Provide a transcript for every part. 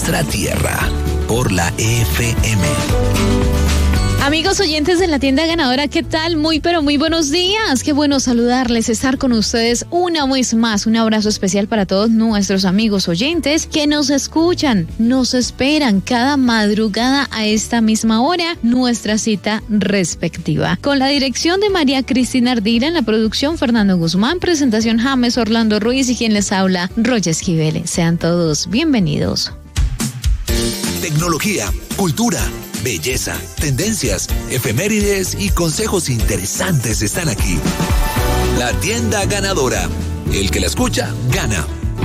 nuestra tierra, por la FM. Amigos oyentes de la tienda ganadora, ¿qué tal? Muy pero muy buenos días. Qué bueno saludarles, estar con ustedes una vez más. Un abrazo especial para todos nuestros amigos oyentes que nos escuchan, nos esperan cada madrugada a esta misma hora, nuestra cita respectiva. Con la dirección de María Cristina Ardila, en la producción Fernando Guzmán, presentación James Orlando Ruiz y quien les habla, Roger Esquivel. Sean todos bienvenidos. Tecnología, cultura, belleza, tendencias, efemérides y consejos interesantes están aquí. La tienda ganadora. El que la escucha, gana.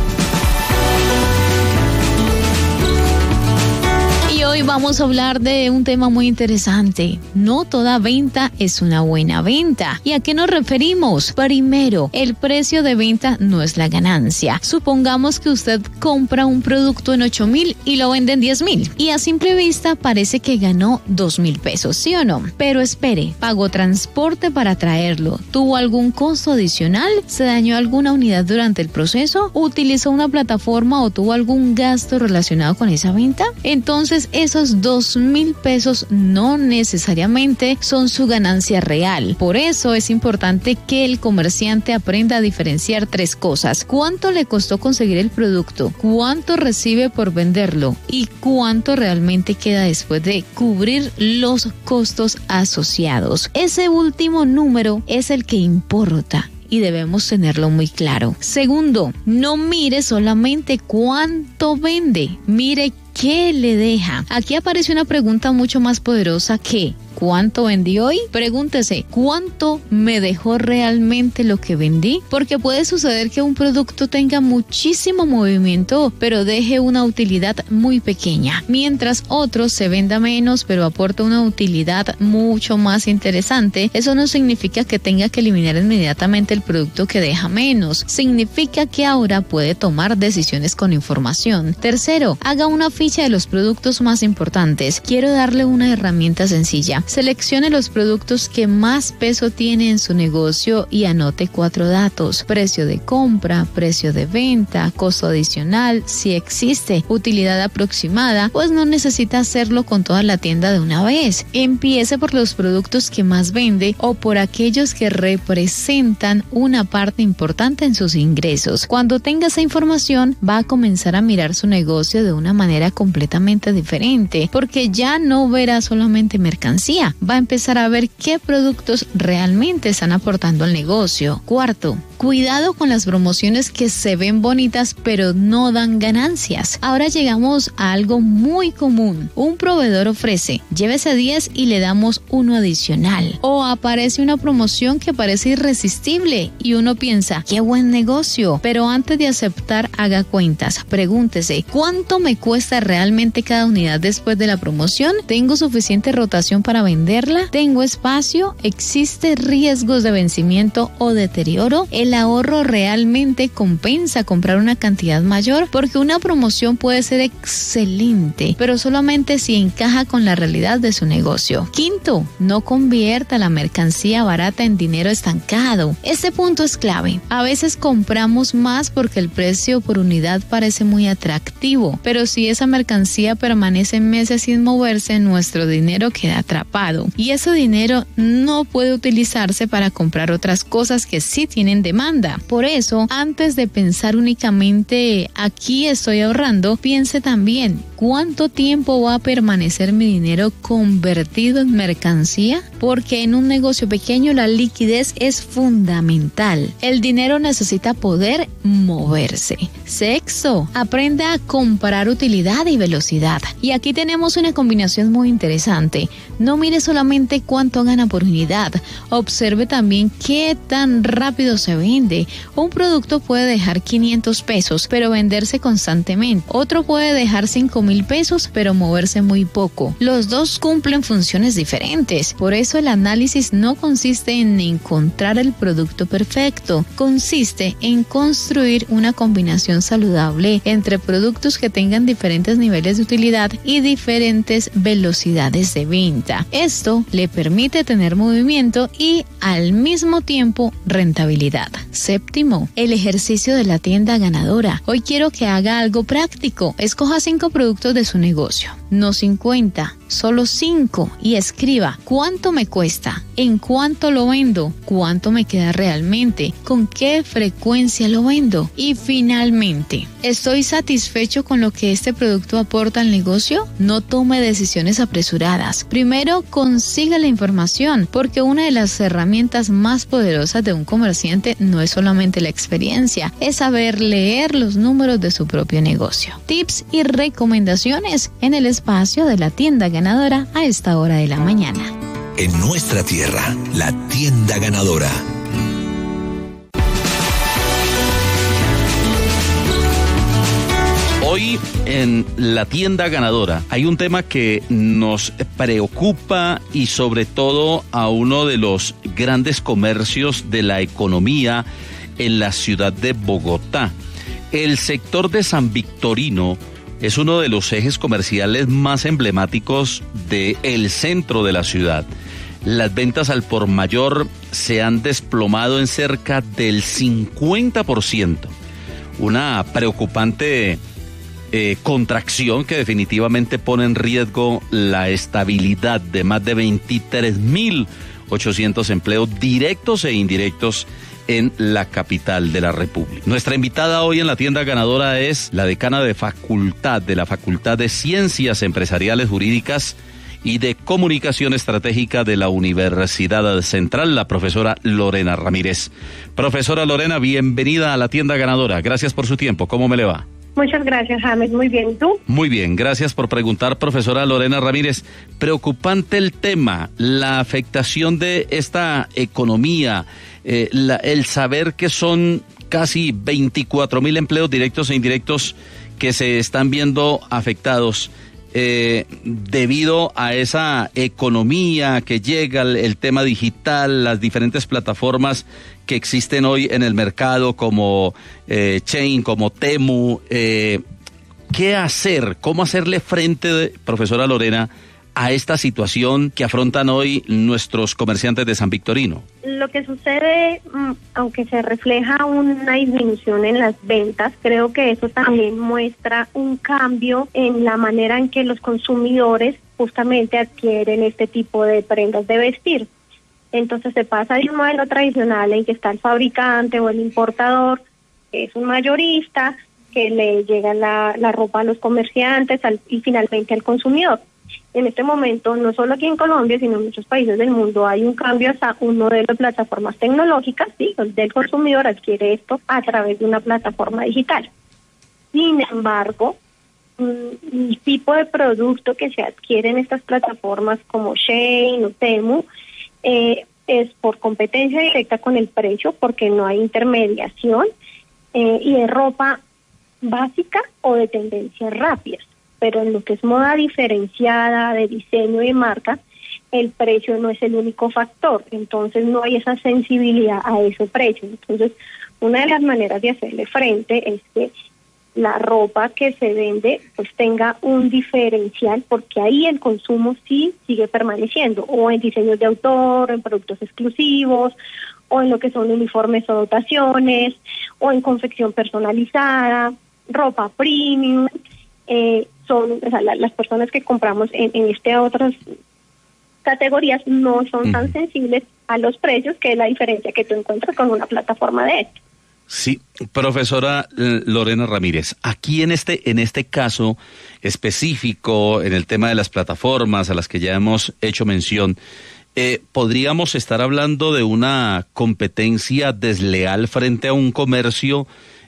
Y hoy vamos a hablar de un tema muy interesante. No toda venta es una buena venta. ¿Y a qué nos referimos? Primero, el precio de venta no es la ganancia. Supongamos que usted compra un producto en 8,000 y lo vende en 10,000. Y a simple vista parece que ganó 2,000 pesos, ¿sí o no? Pero espere, pagó transporte para traerlo. ¿Tuvo algún costo adicional? ¿Se dañó alguna unidad durante el proceso? ¿Utilizó una plataforma o tuvo algún gasto relacionado con esa venta? Entonces, esos 2,000 pesos no necesariamente son su ganancia real. Por eso es importante que el comerciante aprenda a diferenciar tres cosas: cuánto le costó conseguir el producto, cuánto recibe por venderlo y cuánto realmente queda después de cubrir los costos asociados. Ese último número es el que importa y debemos tenerlo muy claro. Segundo, no mire solamente cuánto vende, mire qué le deja. Aquí aparece una pregunta mucho más poderosa que ¿cuánto vendí hoy? Pregúntese, ¿cuánto me dejó realmente lo que vendí? Porque puede suceder que un producto tenga muchísimo movimiento, pero deje una utilidad muy pequeña, mientras otro se venda menos, pero aporta una utilidad mucho más interesante. Eso no significa que tenga que eliminar inmediatamente el producto que deja menos. Significa que ahora puede tomar decisiones con información. Tercero, haga una ficha de los productos más importantes. Quiero darle una herramienta sencilla. Seleccione los productos que más peso tiene en su negocio y anote 4 datos: precio de compra, precio de venta, costo adicional, si existe, utilidad aproximada. Pues no necesita hacerlo con toda la tienda de una vez. Empiece por los productos que más vende o por aquellos que representan una parte importante en sus ingresos. Cuando tenga esa información, va a comenzar a mirar su negocio de una manera completamente diferente, porque ya no verá solamente mercancía, va a empezar a ver qué productos realmente están aportando al negocio. Cuarto, cuidado con las promociones que se ven bonitas pero no dan ganancias. Ahora llegamos a algo muy común. Un proveedor ofrece, llévese 10 y le damos uno adicional. O aparece una promoción que parece irresistible y uno piensa, qué buen negocio. Pero antes de aceptar, haga cuentas. Pregúntese, ¿cuánto me cuesta realmente cada unidad después de la promoción? ¿Tengo suficiente rotación para venderla? ¿Tengo espacio? ¿Existe riesgos de vencimiento o deterioro? ¿El ahorro realmente compensa comprar una cantidad mayor? Porque una promoción puede ser excelente, pero solamente si encaja con la realidad de su negocio. Quinto, no convierta la mercancía barata en dinero estancado. Este punto es clave. A veces compramos más porque el precio por unidad parece muy atractivo, pero si esa mercancía permanece meses sin moverse, nuestro dinero queda atrapado y ese dinero no puede utilizarse para comprar otras cosas que sí tienen demanda. Por eso, antes de pensar únicamente aquí estoy ahorrando, piense también ¿cuánto tiempo va a permanecer mi dinero convertido en mercancía? Porque en un negocio pequeño la liquidez es fundamental. El dinero necesita poder moverse. Sexto, aprenda a comparar utilidad y velocidad. Y aquí tenemos una combinación muy interesante. No mire solamente cuánto gana por unidad, observe también qué tan rápido se vende. Un producto puede dejar 500 pesos, pero venderse constantemente. Otro puede dejar 5,000 pesos, pero moverse muy poco. Los dos cumplen funciones diferentes. Por eso el análisis no consiste en encontrar el producto perfecto, consiste en construir una combinación saludable entre productos que tengan diferentes niveles de utilidad y diferentes velocidades de venta. Esto le permite tener movimiento y al mismo tiempo rentabilidad. Séptimo, el ejercicio de la tienda ganadora. Hoy quiero que haga algo práctico. Escoja 5 productos de su negocio, no 50, solo 5, y escriba cuánto me cuesta, en cuánto lo vendo, cuánto me queda realmente, con qué frecuencia lo vendo y finalmente, ¿estoy satisfecho con lo que este producto aporta al negocio? No tome decisiones apresuradas. Primero consiga la información, porque una de las herramientas más poderosas de un comerciante no es solamente la experiencia, es saber leer los números de su propio negocio. Tips y recomendaciones en el espacio de la tienda ganadora a esta hora de la mañana. En nuestra tierra, la tienda ganadora. Hoy en la tienda ganadora hay un tema que nos preocupa y sobre todo a uno de los grandes comercios de la economía en la ciudad de Bogotá. El sector de San Victorino es uno de los ejes comerciales más emblemáticos del centro de la ciudad. Las ventas al por mayor se han desplomado en cerca del 50%. Una preocupante contracción que definitivamente pone en riesgo la estabilidad de más de 23.800 empleos directos e indirectos en la capital de la República. Nuestra invitada hoy en la tienda ganadora es la decana de la Facultad de Ciencias Empresariales Jurídicas y de Comunicación Estratégica de la Universidad Central, la profesora Lorena Ramírez. Profesora Lorena, bienvenida a la tienda ganadora. Gracias por su tiempo. ¿Cómo me le va? Muchas gracias, James. Muy bien. ¿Y tú? Muy bien. Gracias por preguntar, profesora Lorena Ramírez. Preocupante el tema, la afectación de esta economía, el saber que son casi 24.000 empleos directos e indirectos que se están viendo afectados debido a esa economía que llega, el tema digital, las diferentes plataformas que existen hoy en el mercado como Chain, como Temu. ¿Qué hacer? ¿Cómo hacerle frente, profesora Lorena, a esta situación que afrontan hoy nuestros comerciantes de San Victorino? Lo que sucede, aunque se refleja una disminución en las ventas, creo que eso también muestra un cambio en la manera en que los consumidores justamente adquieren este tipo de prendas de vestir. Entonces se pasa de un modelo tradicional en que está el fabricante o el importador, que es un mayorista, que le llega la ropa a los comerciantes y finalmente al consumidor. En este momento, no solo aquí en Colombia, sino en muchos países del mundo, hay un cambio hacia un modelo de plataformas tecnológicas, sí, donde el consumidor adquiere esto a través de una plataforma digital. Sin embargo, el tipo de producto que se adquiere en estas plataformas como Shein o Temu es por competencia directa con el precio, porque no hay intermediación, y de ropa básica o de tendencias rápidas. Pero en lo que es moda diferenciada, de diseño y de marca, el precio no es el único factor, entonces no hay esa sensibilidad a ese precio. Entonces, una de las maneras de hacerle frente es que la ropa que se vende pues tenga un diferencial, porque ahí el consumo sí sigue permaneciendo, o en diseños de autor, en productos exclusivos, o en lo que son uniformes o dotaciones, o en confección personalizada, ropa premium. Las personas que compramos en otras categorías no son tan sensibles a los precios, que es la diferencia que tú encuentras con una plataforma de esto. Sí, profesora Lorena Ramírez, aquí en este caso específico, en el tema de las plataformas a las que ya hemos hecho mención, ¿podríamos estar hablando de una competencia desleal frente a un comercio,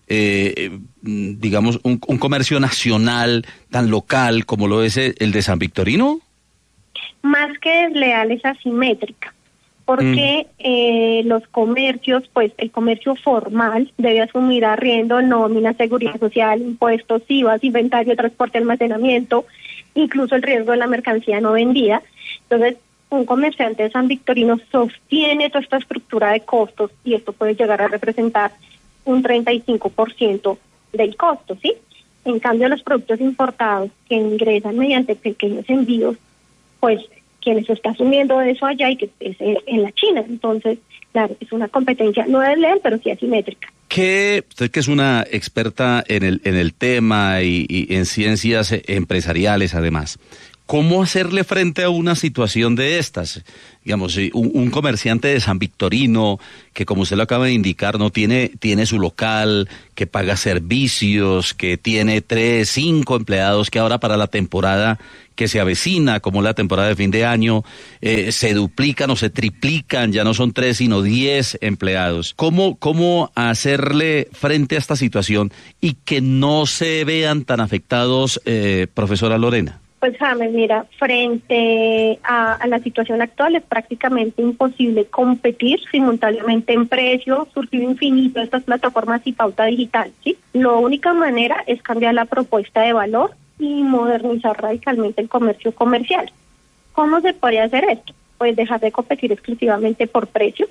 digamos, un comercio nacional tan local como lo es el de San Victorino? Más que desleal, es asimétrica, porque los comercios, pues el comercio formal debe asumir arriendo, nómina, seguridad social, impuestos, IVAs, inventario, transporte, almacenamiento, incluso el riesgo de la mercancía no vendida. Entonces, un comerciante de San Victorino sostiene toda esta estructura de costos, y esto puede llegar a representar un 35% del costo, ¿sí? En cambio, los productos importados que ingresan mediante pequeños envíos, pues quienes está asumiendo eso allá y que es en la China. Entonces, claro, es una competencia no desleal, pero sí asimétrica. Usted que es una experta en el tema y en ciencias empresariales además, ¿cómo hacerle frente a una situación de estas? Digamos, un comerciante de San Victorino que, como usted lo acaba de indicar, no tiene su local, que paga servicios, que tiene 3, 5 empleados, que ahora para la temporada que se avecina, como la temporada de fin de año, se duplican o se triplican, ya no son 3 sino 10 empleados. ¿Cómo hacerle frente a esta situación y que no se vean tan afectados, profesora Lorena? Pues James, mira, frente a la situación actual es prácticamente imposible competir simultáneamente en precio, surtido infinito de estas plataformas y pauta digital, ¿sí? La única manera es cambiar la propuesta de valor y modernizar radicalmente el comercio comercial. ¿Cómo se puede hacer esto? Pues dejar de competir exclusivamente por precio,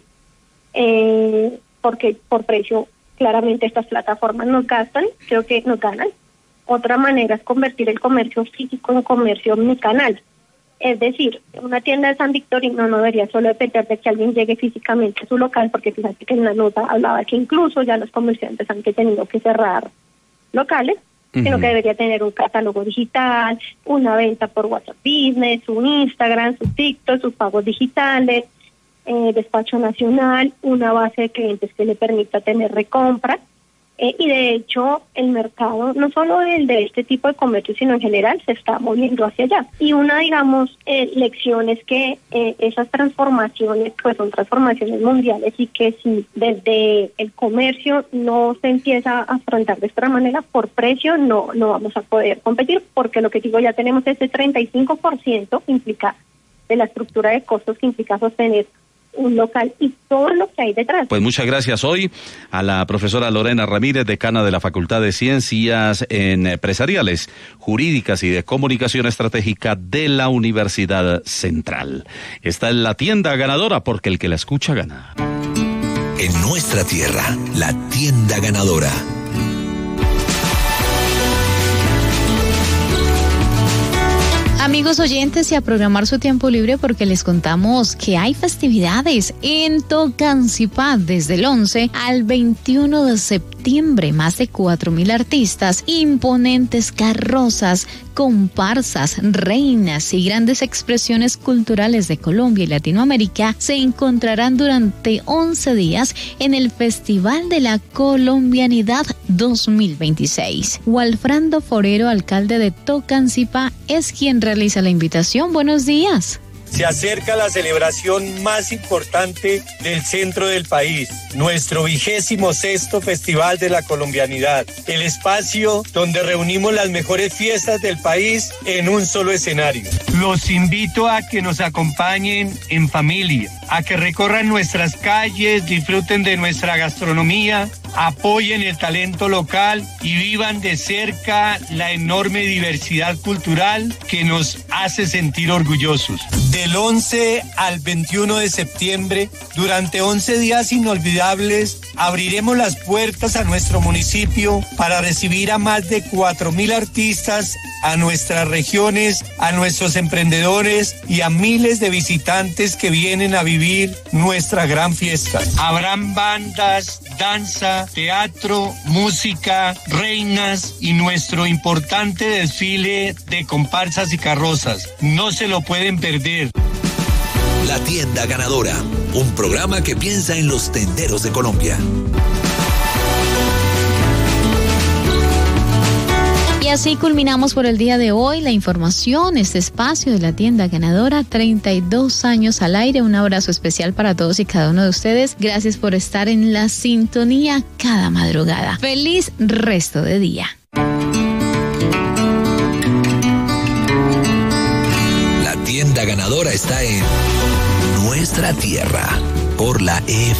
porque por precio claramente estas plataformas nos gastan, creo que nos ganan. Otra manera es convertir el comercio físico en comercio omnicanal. Es decir, una tienda de San Victorino no debería solo depender de que alguien llegue físicamente a su local, porque fíjate que en la nota hablaba que incluso ya los comerciantes han tenido que cerrar locales, sino que debería tener un catálogo digital, una venta por WhatsApp Business, un Instagram, su TikTok, sus pagos digitales, despacho nacional, una base de clientes que le permita tener recompra. Y de hecho el mercado, no solo el de este tipo de comercio, sino en general, se está moviendo hacia allá. Y una, digamos, lección es que esas transformaciones, pues son transformaciones mundiales, y que si desde el comercio no se empieza a afrontar de esta manera, por precio no vamos a poder competir, porque lo que digo, ya tenemos ese 35% implica de la estructura de costos que implica sostener un local y todo lo que hay detrás. Pues muchas gracias hoy a la profesora Lorena Ramírez, decana de la Facultad de Ciencias Empresariales, Jurídicas y de Comunicación Estratégica de la Universidad Central. Esta es la tienda ganadora, porque el que la escucha gana. En nuestra tierra, la tienda ganadora. Amigos oyentes, y a programar su tiempo libre, porque les contamos que hay festividades en Tocancipá desde el 11 al 21 de septiembre. Más de 4.000 artistas, imponentes carrozas, comparsas, reinas y grandes expresiones culturales de Colombia y Latinoamérica se encontrarán durante 11 días en el Festival de la Colombianidad 2026. Walfrando Forero, alcalde de Tocancipá, es quien realiza la invitación. Buenos días. Se acerca la celebración más importante del centro del país, nuestro 26º Festival de la Colombianidad, el espacio donde reunimos las mejores fiestas del país en un solo escenario. Los invito a que nos acompañen en familia, a que recorran nuestras calles, disfruten de nuestra gastronomía, apoyen el talento local y vivan de cerca la enorme diversidad cultural que nos hace sentir orgullosos. Del 11 al 21 de septiembre, durante 11 días inolvidables, abriremos las puertas a nuestro municipio para recibir a más de 4.000 artistas, a nuestras regiones, a nuestros emprendedores y a miles de visitantes que vienen a vivir nuestra gran fiesta. Habrán bandas, danza, teatro, música, reinas y nuestro importante desfile de comparsas y carrozas. No se lo pueden perder. La tienda ganadora, un programa que piensa en los tenderos de Colombia. Y así culminamos por el día de hoy la información, este espacio de la tienda ganadora, 32 años al aire. Un abrazo especial para todos y cada uno de ustedes. Gracias por estar en la sintonía cada madrugada. Feliz resto de día. La tienda ganadora está en nuestra tierra por la